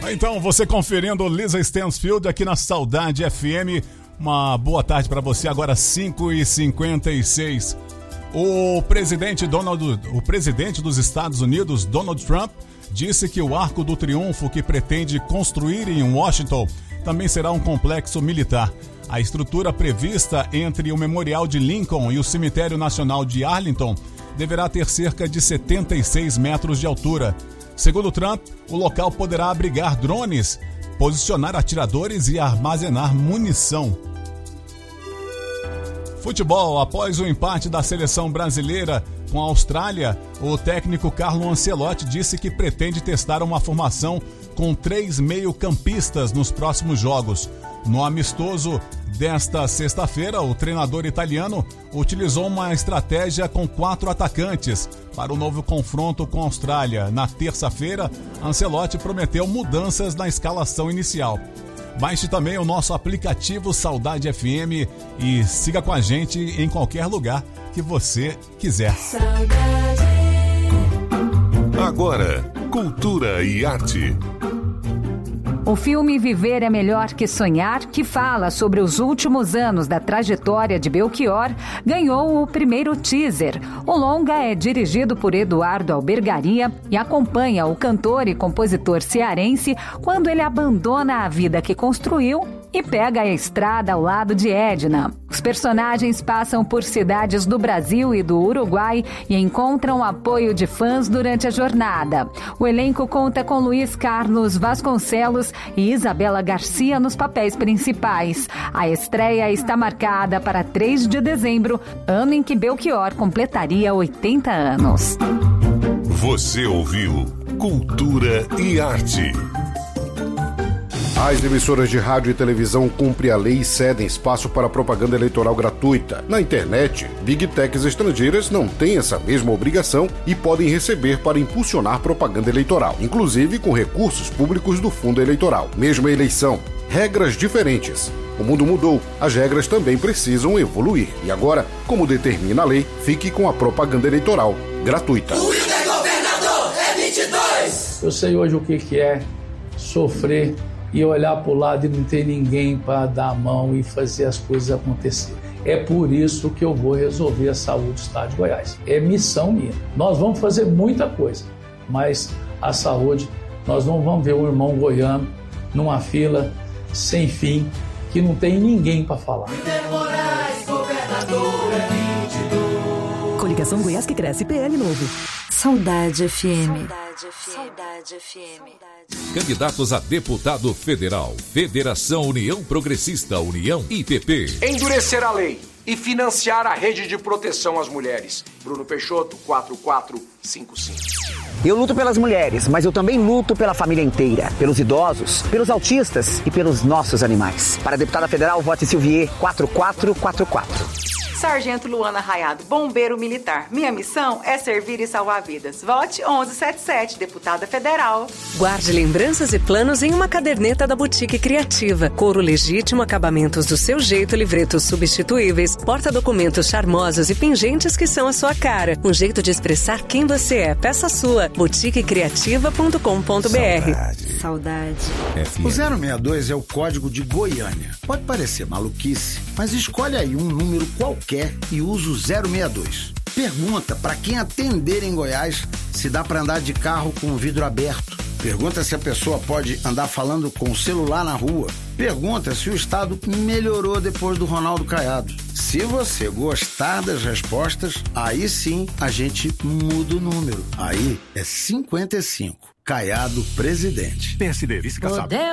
Então, você conferindo Lisa Stansfield aqui na Saudade FM. Uma boa tarde para você, agora 5h56. O presidente dos Estados Unidos, Donald Trump, disse que o Arco do Triunfo que pretende construir em Washington também será um complexo militar. A estrutura prevista entre o Memorial de Lincoln e o Cemitério Nacional de Arlington deverá ter cerca de 76 metros de altura. Segundo Trump, o local poderá abrigar drones, posicionar atiradores e armazenar munição. Futebol. Após o empate da seleção brasileira com a Austrália, o técnico Carlo Ancelotti disse que pretende testar uma formação com 3 meio-campistas nos próximos jogos. No amistoso desta sexta-feira, o treinador italiano utilizou uma estratégia com 4 atacantes para o novo confronto com a Austrália. Na terça-feira, Ancelotti prometeu mudanças na escalação inicial. Baixe também o nosso aplicativo Saudade FM e siga com a gente em qualquer lugar que você quiser. Agora, cultura e arte. O filme Viver é Melhor que Sonhar, que fala sobre os últimos anos da trajetória de Belchior, ganhou o primeiro teaser. O longa é dirigido por Eduardo Albergaria e acompanha o cantor e compositor cearense quando ele abandona a vida que construiu e pega a estrada ao lado de Edna. Os personagens passam por cidades do Brasil e do Uruguai e encontram apoio de fãs durante a jornada. O elenco conta com Luiz Carlos Vasconcelos e Isabela Garcia nos papéis principais. A estreia está marcada para 3 de dezembro, ano em que Belchior completaria 80 anos. Você ouviu Cultura e Arte. As emissoras de rádio e televisão cumprem a lei e cedem espaço para propaganda eleitoral gratuita. Na internet, Big Techs estrangeiras não têm essa mesma obrigação e podem receber para impulsionar propaganda eleitoral, inclusive com recursos públicos do fundo eleitoral. Mesma eleição, regras diferentes. O mundo mudou, as regras também precisam evoluir. E agora, como determina a lei, fique com a propaganda eleitoral gratuita. O líder governador é 22! Eu sei hoje o que é sofrer e olhar para o lado e não ter ninguém para dar a mão e fazer as coisas acontecer. É por isso que eu vou resolver a saúde do estado de Goiás. É missão minha. Nós vamos fazer muita coisa, mas a saúde, nós não vamos ver um irmão goiano numa fila sem fim, que não tem ninguém para falar. Moraes, governador é 22. Coligação Goiás que cresce, PL novo. Saudade FM. Saudade FM. Candidatos a deputado federal. Federação União Progressista, União IPP. Endurecer a lei e financiar a rede de proteção às mulheres. Bruno Peixoto, 4455. Eu luto pelas mulheres, mas eu também luto pela família inteira, pelos idosos, pelos autistas e pelos nossos animais. Para deputada federal, vote Silvier, 4444. Sargento Luana Raiado, bombeiro militar. Minha missão é servir e salvar vidas. Vote 1177, deputada federal. Guarde lembranças e planos em uma caderneta da Boutique Criativa. Couro legítimo, acabamentos do seu jeito, livretos substituíveis, porta-documentos charmosos e pingentes que são a sua cara. Um jeito de expressar quem você é. Peça sua. boutiquecriativa.com.br. Saudade. O 062 é o código de Goiânia. Pode parecer maluquice, mas escolhe aí um número qualquer e usa o 062. Pergunta para quem atender em Goiás se dá para andar de carro com o vidro aberto. Pergunta se a pessoa pode andar falando com o celular na rua. Pergunta se o estado melhorou depois do Ronaldo Caiado. Se você gostar das respostas, aí sim a gente muda o número. Aí é 55. Caiado presidente. PSD, vice-caçado.